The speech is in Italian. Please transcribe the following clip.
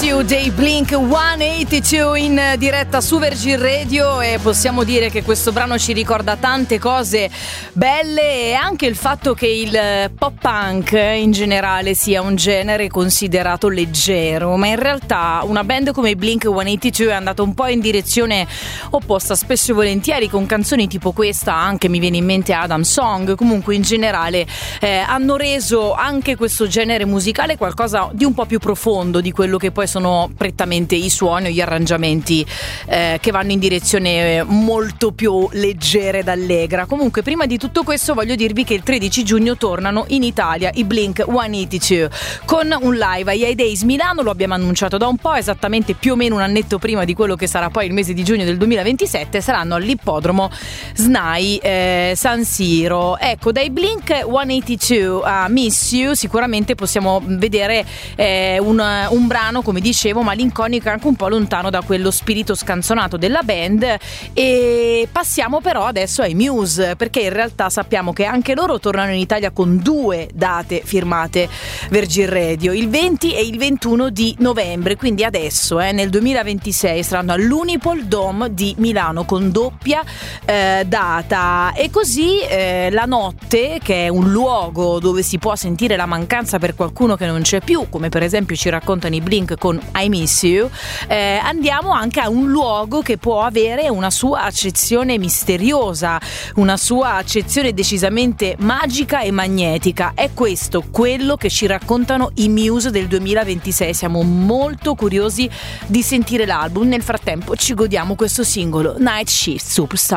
You dei Blink-182 in diretta su Virgin Radio, e possiamo dire che questo brano ci ricorda tante cose belle, e anche il fatto che il pop punk in generale sia un genere considerato leggero, ma in realtà una band come i Blink-182 è andata un po' in direzione opposta spesso e volentieri, con canzoni tipo questa, anche mi viene in mente Adam Song. Comunque in generale hanno reso anche questo genere musicale qualcosa di un po' più profondo di quello che poi sono prettamente i suoni o gli arrangiamenti che vanno in direzione molto più leggera ed allegra. Comunque, prima di tutto questo voglio dirvi che il 13 giugno tornano in Italia i Blink-182 con un live ai Days Milano. Lo abbiamo annunciato da un po', esattamente più o meno un annetto prima di quello che sarà poi il mese di giugno del 2027. Saranno all'ippodromo SNAI San Siro. Ecco, dai Blink-182 a Miss You sicuramente possiamo vedere un brano, come dicevo, malinconico, anche un po' lontano da quello spirito scanzonato della band. E passiamo però adesso ai Muse, perché in realtà sappiamo che anche loro tornano in Italia con 2 date firmate Virgin Radio, il 20 e il 21 di novembre, quindi adesso nel 2026 saranno all'Unipol Dome di Milano con doppia data. E così la notte, che è un luogo dove si può sentire la mancanza per qualcuno che non c'è più, come per esempio ci raccontano i Blink con I Miss You, andiamo anche a un luogo che può avere una sua accezione misteriosa, una sua accezione decisamente magica e magnetica. È questo quello che ci raccontano i Muse del 2026. Siamo molto curiosi di sentire l'album. Nel frattempo ci godiamo questo singolo Night Shift Superstar.